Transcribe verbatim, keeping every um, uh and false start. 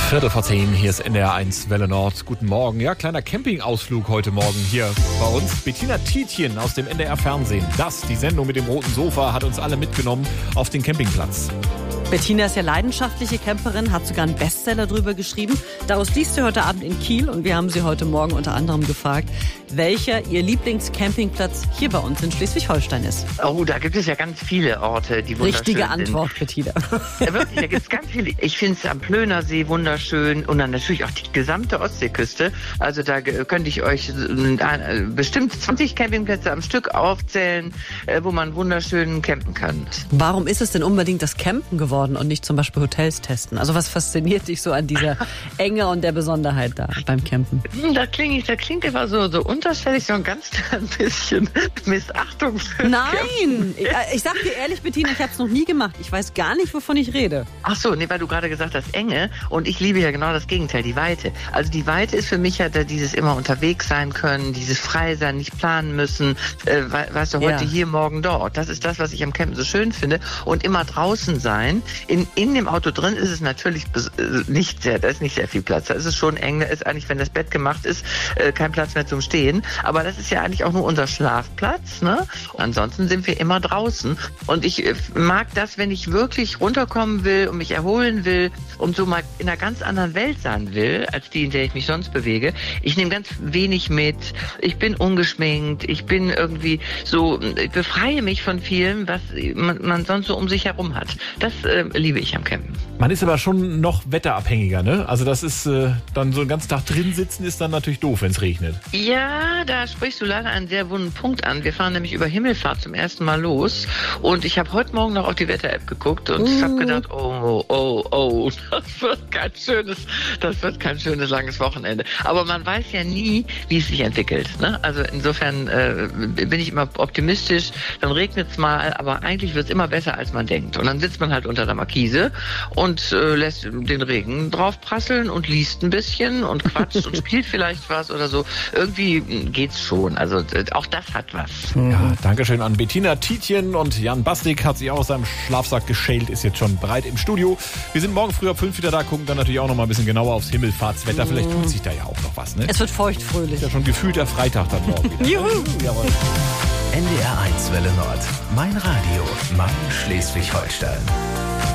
Viertel vor zehn, hier ist N D R eins Welle Nord. Guten Morgen. Ja, kleiner Campingausflug heute Morgen hier bei uns. Bettina Tietjen aus dem N D R Fernsehen. Das, die Sendung mit dem roten Sofa, hat uns alle mitgenommen auf den Campingplatz. Bettina ist ja leidenschaftliche Camperin, hat sogar einen Bestseller drüber geschrieben. Daraus liest sie heute Abend in Kiel und wir haben sie heute Morgen unter anderem gefragt, welcher ihr Lieblingscampingplatz hier bei uns in Schleswig-Holstein ist. Oh, da gibt es ja ganz viele Orte, die wunderschön Richtige sind. Antwort, Bettina. Ja, wirklich, da gibt es ganz viele. Ich finde es am Plönersee wunderschön und dann natürlich auch die gesamte Ostseeküste. Also da könnte ich euch äh, bestimmt zwanzig Campingplätze am Stück aufzählen, äh, wo man wunderschön campen kann. Warum ist es denn unbedingt das Campen geworden und nicht zum Beispiel Hotels testen? Also was fasziniert dich so an dieser Enge und der Besonderheit da beim Campen? Da klingt, da klingt immer so, so unterschwellig, so ein ganz klein bisschen Missachtung für Nein, Campen. ich, ich sag dir ehrlich, Bettina, ich habe es noch nie gemacht. Ich weiß gar nicht, wovon ich rede. Ach so, nee, weil du gerade gesagt hast, Enge, und ich liebe ja genau das Gegenteil, die Weite. Also die Weite ist für mich ja da dieses immer unterwegs sein können, dieses frei sein, nicht planen müssen, äh, weißt du, heute Ja. hier, morgen dort. Das ist das, was ich am Campen so schön finde. Und immer draußen sein. In, in dem Auto drin ist es natürlich nicht sehr, da ist nicht sehr viel Platz. Da ist es schon eng, da ist eigentlich, wenn das Bett gemacht ist, äh, kein Platz mehr zum Stehen. Aber das ist ja eigentlich auch nur unser Schlafplatz, ne? Und ansonsten sind wir immer draußen. Und ich äh, mag das, wenn ich wirklich runterkommen will und mich erholen will und so mal in einer ganz anderen Welt sein will, als die, in der ich mich sonst bewege. Ich nehme ganz wenig mit. Ich bin ungeschminkt. Ich bin irgendwie so, ich befreie mich von vielem, was man, man sonst so um sich herum hat. Das äh, liebe ich am Campen. Man ist aber schon noch wetterabhängiger, ne? Also das ist äh, dann so einen ganzen Tag drin sitzen, ist dann natürlich doof, wenn es regnet. Ja, da sprichst du leider einen sehr wunden Punkt an. Wir fahren nämlich über Himmelfahrt zum ersten Mal los und ich habe heute Morgen noch auf die Wetter-App geguckt und ich habe gedacht, oh, oh, oh, das wird kein schönes, das wird kein schönes langes Wochenende. Aber man weiß ja nie, wie es sich entwickelt, ne? Also insofern äh, bin ich immer optimistisch. Dann regnet es mal, aber eigentlich wird es immer besser, als man denkt. Und dann sitzt man halt unter der Markise und äh, lässt den Regen drauf prasseln und liest ein bisschen und quatscht und spielt vielleicht was oder so. Irgendwie geht's schon. Also äh, auch das hat was. Ja, Dankeschön an Bettina Tietjen und Jan Bastik hat sich auch aus seinem Schlafsack geschält, ist jetzt schon bereit im Studio. Wir sind morgen früh ab fünf wieder da, gucken dann natürlich auch noch mal ein bisschen genauer aufs Himmelfahrtswetter. Vielleicht tut sich da ja auch noch was, ne? Es wird feuchtfröhlich. Ist ja schon gefühlter Freitag dann morgen wieder. Juhu! Jawohl. N D R eins Welle Nord. Mein Radio. Mein Schleswig-Holstein.